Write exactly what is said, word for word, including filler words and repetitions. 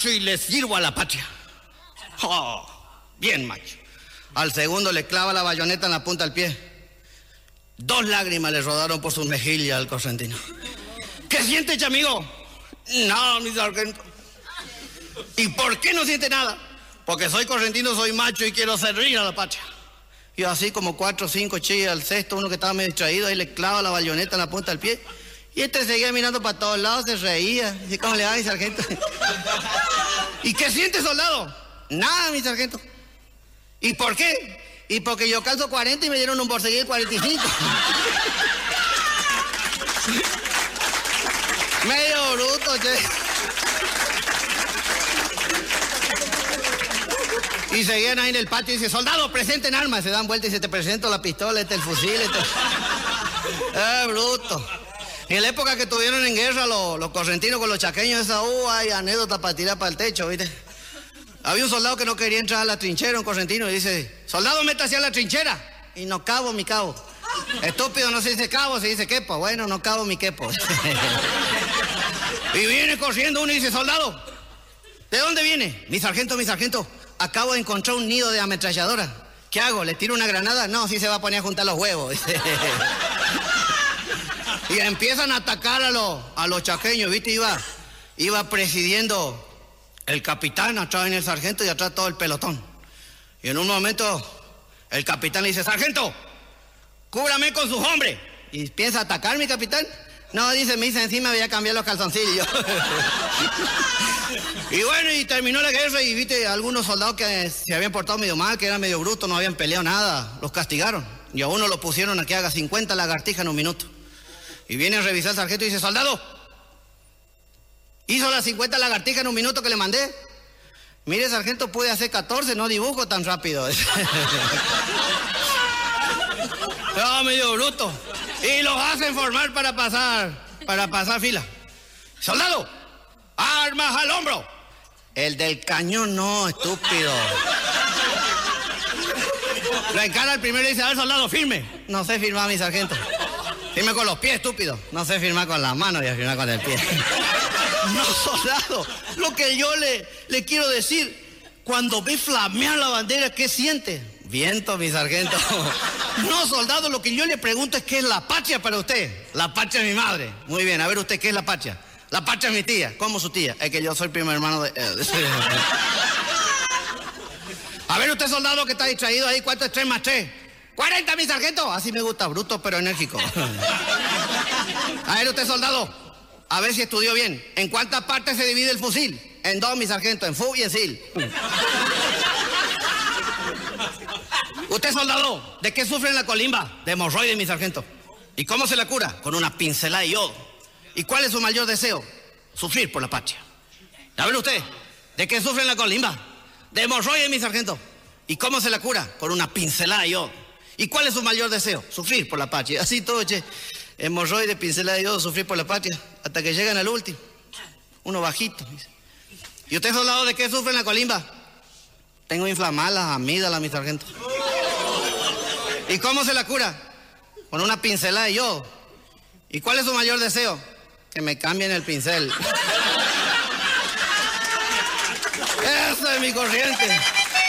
y le sirvo a la patria. Oh, bien macho. Al segundo le clava la bayoneta en la punta del pie. Dos lágrimas le rodaron por sus mejillas al correntino. ¿Qué siente, chamigo? Nada, mi sargento. ¿Y por qué no siente nada? Porque soy correntino, soy macho y quiero servir a la patria. Y así como cuatro o cinco chillas al sexto, uno que estaba medio distraído, ahí le clava la bayoneta en la punta del pie. Y este seguía mirando para todos lados, se reía. Dice, ¿cómo le va, mi sargento? ¿Y qué siente, soldado? Nada, mi sargento. ¿Y por qué? Y porque yo calzo cuarenta y me dieron un borseguí de cuarenta y cinco. Medio bruto, che. Y seguían ahí en el patio y dice, soldado, presenten armas. Se dan vuelta y se te presento la pistola, este el fusil, este... Eh, bruto. Y en la época que estuvieron en guerra los, los correntinos con los chaqueños, esa uh, hay anécdota para tirar para el techo, ¿viste? Había un soldado que no quería entrar a la trinchera, un correntino, y dice, soldado, métase a la trinchera. Y no cabo mi cabo. Estúpido, no se dice cabo, se dice quepo. Bueno, no cabo mi quepo. Y viene corriendo uno y dice, soldado, ¿de dónde viene? Mi sargento, mi sargento, acabo de encontrar un nido de ametralladora. ¿Qué hago? ¿Le tiro una granada? No, sí se va a poner a juntar los huevos. Y empiezan a atacar a los, a los chaqueños, ¿viste? Iba, iba presidiendo el capitán, atrás en el sargento y atrás todo el pelotón. Y en un momento el capitán le dice, sargento, cúbrame con sus hombres. Y piensa atacar mi capitán. No, dice, me dice encima, voy a cambiar los calzoncillos. Y bueno, y terminó la guerra y viste, algunos soldados que se habían portado medio mal, que eran medio brutos, no habían peleado nada, los castigaron. Y a uno lo pusieron a que haga cincuenta lagartijas en un minuto. Y viene a revisar el sargento y dice, soldado, ¿hizo las cincuenta lagartijas en un minuto que le mandé? Mire, sargento, pude hacer catorce, no dibujo tan rápido. No, medio bruto. Y los hacen formar para pasar, para pasar fila. Soldado, armas al hombro. El del cañón no, estúpido. La encara el primero y dice, a ver, soldado, firme. No sé firmar, mi sargento. Firme con los pies, estúpido. No sé firmar con las manos, voy a firmar con el pie. No, soldado, lo que yo le, le quiero decir, cuando ve flamear la bandera, ¿qué siente? Viento, mi sargento. No, soldado, lo que yo le pregunto es ¿qué es la patria para usted? La patria es mi madre. Muy bien, a ver usted, ¿qué es la patria? La patria es mi tía. ¿Cómo su tía? Es que yo soy primo hermano de... A ver usted, soldado, que está distraído ahí, ¿cuánto es tres más tres? cuarenta, mi sargento. Así me gusta, bruto pero enérgico. A ver usted, soldado, a ver si estudió bien. ¿En cuántas partes se divide el fusil? En dos, mi sargento, en fu y en sil. Usted, soldado, ¿de qué sufre en la colimba? De hemorroides, mi sargento. ¿Y cómo se la cura? Con una pincelada de yodo. ¿Y cuál es su mayor deseo? Sufrir por la patria. A ver usted, ¿de qué sufre en la colimba? De hemorroides, mi sargento. ¿Y cómo se la cura? Con una pincelada de yodo. ¿Y cuál es su mayor deseo? Sufrir por la patria. Así todo, che. Hemorroides, pincelada de yodo, sufrir por la patria. Hasta que llegan al último. Uno bajito. ¿Y usted, soldado, de qué sufre en la colimba? Tengo inflamadas las amígdalas, mi sargento. ¿Y cómo se la cura? Con una pincelada de yodo. ¿Y cuál es su mayor deseo? Que me cambien el pincel. Esa es mi corriente.